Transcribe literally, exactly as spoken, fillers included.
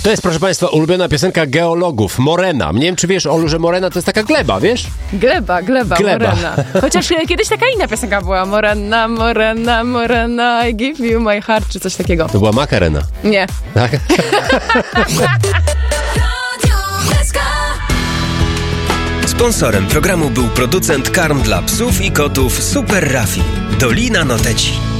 To jest, proszę państwa, ulubiona piosenka geologów, Morena. Nie wiem, czy wiesz, Olu, że Morena to jest taka gleba, wiesz? Gleba, gleba, Gleba. Morena. Chociaż e, kiedyś taka inna piosenka była. Morena, Morena, Morena, I give you my heart, czy coś takiego. To była Makarena. Nie. Tak? Sponsorem programu był producent karm dla psów i kotów Super Raffi. Dolina Noteci.